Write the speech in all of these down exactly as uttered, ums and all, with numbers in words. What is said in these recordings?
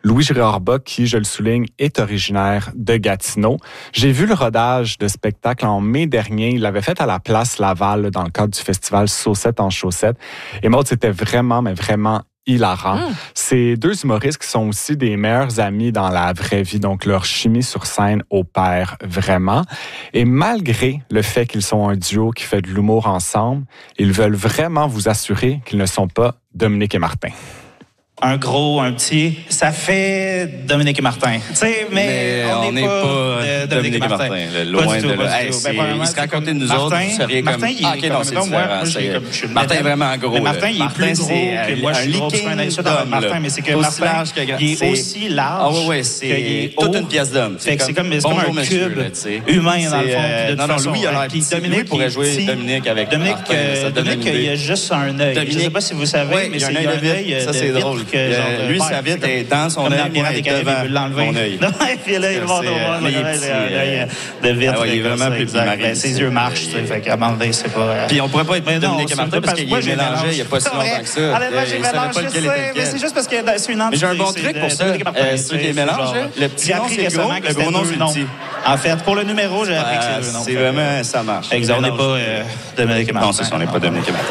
Louis Girard Bock, qui, je le souligne, est originaire de Gatineau. J'ai vu le rodage de spectacle en mai dernier. Il l'avait fait à la Place Laval dans le cadre du festival Saucette en chaussettes. Et Maud, c'était vraiment, mais vraiment hilarant. Mmh. Ces deux humoristes qui sont aussi des meilleurs amis dans la vraie vie, donc leur chimie sur scène opère vraiment. Et malgré le fait qu'ils sont un duo qui fait de l'humour ensemble, ils veulent vraiment vous assurer qu'ils ne sont pas Dominique et Martin. Un gros, un petit, ça fait Dominique et Martin. Tu sais, mais, mais on n'est pas, pas de Dominique et Martin. Martin loin pas de là. Hey, ben, ils se racontent nous Martin, autres, vous seriez comme... Martin, il est ah, okay, non, c'est différent. Moi, moi, c'est comme, je Martin est vraiment gros. Mais Martin, il est Martin, plus gros que moi. Je suis gros, c'est un insulte à Martin, mais c'est que Martin, il est aussi large. Ah oui, oui, c'est toute une pièce d'homme. C'est comme un cube humain, dans le fond. Non, non, Louis, il a l'air petit. Dominique pourrait jouer Dominique avec Martin. Dominique, il a juste un œil. Je ne sais pas si vous savez, mais c'est un œil. Ça, c'est drôle. Lui, sa vitre est dans son œil, moi, elle est devant mon œil. Puis là, il va voir l'œil de vitre. Il est vraiment plus petit. Ses yeux marchent, tu sais. Fait qu'à un moment donné, c'est pas... Puis on pourrait pas être Dominique et Martin parce qu'il est mélangé il n'y a pas si longtemps que ça. Honnêtement, j'ai mélangé, je sais, mais c'est juste parce que c'est une entité. Mais j'ai un bon truc pour ça. Ceux qui mélangent, le petit nom, c'est gros, le gros nom, c'est petit. En fait, pour le numéro, j'ai appris que c'est deux noms. C'est vraiment, ça marche. Exact, on n'est pas Dominique et Martin. Non, c'est ça, on n'est pas Dominique et Martin.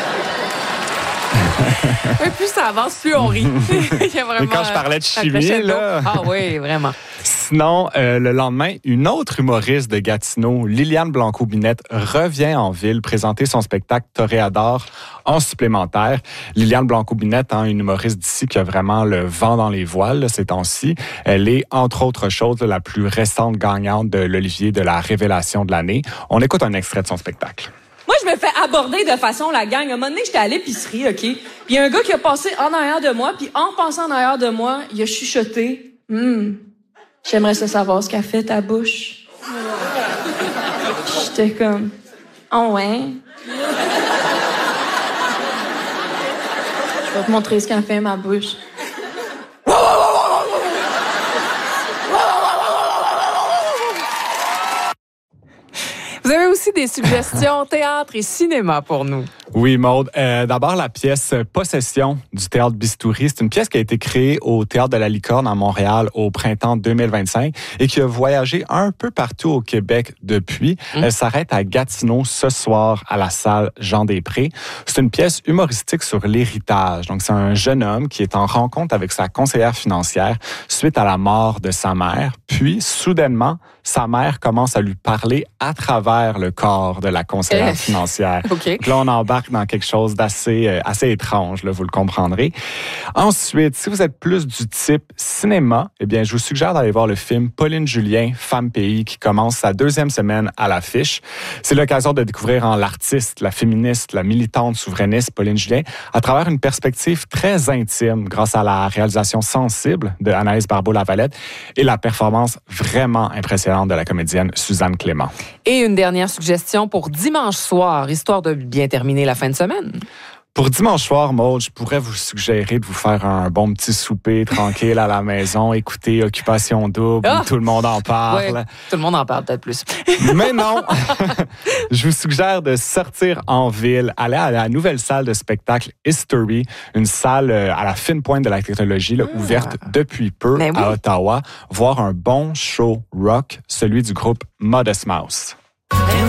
Et plus ça avance, plus on rit. Il y a vraiment, mais quand je parlais de chimie, là... Ah oui, vraiment. Sinon, euh, le lendemain, une autre humoriste de Gatineau, Liliane Blanco-Binette, revient en ville présenter son spectacle Toréador en supplémentaire. Liliane Blanco-Binette, hein, une humoriste d'ici qui a vraiment le vent dans les voiles là, ces temps-ci. Elle est, entre autres choses, la plus récente gagnante de l'Olivier de la Révélation de l'année. On écoute un extrait de son spectacle. Moi, je me fais aborder de façon la gang. À un moment donné, j'étais à l'épicerie, OK? Puis il y a un gars qui a passé en arrière de moi, puis en passant en arrière de moi, il a chuchoté. Hum, j'aimerais ça savoir ce qu'a fait ta bouche. J'étais comme, oh ouais. Je vais te montrer ce qu'a fait ma bouche. Vous avez aussi des suggestions théâtre et cinéma pour nous. Oui, Maude. Euh, d'abord, la pièce Possession du Théâtre Bistouri. C'est une pièce qui a été créée au Théâtre de la Licorne à Montréal au printemps deux mille vingt-cinq et qui a voyagé un peu partout au Québec depuis. Mmh. Elle s'arrête à Gatineau ce soir à la salle Jean-Després. C'est une pièce humoristique sur l'héritage. Donc, c'est un jeune homme qui est en rencontre avec sa conseillère financière suite à la mort de sa mère. Puis, soudainement, sa mère commence à lui parler à travers le corps de la conseillère financière. Okay. Donc là, on embarque dans quelque chose d'assez euh, assez étrange, là, vous le comprendrez. Ensuite, si vous êtes plus du type cinéma, eh bien, je vous suggère d'aller voir le film Pauline Julien, Femme Pays, qui commence sa deuxième semaine à l'affiche. C'est l'occasion de découvrir en l'artiste, la féministe, la militante souverainiste Pauline Julien, à travers une perspective très intime, grâce à la réalisation sensible de Anaïs Barbeau-Lavalette et la performance vraiment impressionnante de la comédienne Suzanne Clément. Et une dernière suggestion pour dimanche soir, histoire de bien terminer la fin de semaine. Pour dimanche soir, Maud, je pourrais vous suggérer de vous faire un bon petit souper tranquille à la maison, écouter Occupation Double, oh! Tout le monde en parle. Oui, tout le monde en parle peut-être plus. Mais non! Je vous suggère de sortir en ville, aller à la nouvelle salle de spectacle History, une salle à la fine pointe de la technologie, là, ah. ouverte depuis peu oui. à Ottawa, voir un bon show rock, celui du groupe Modest Mouse.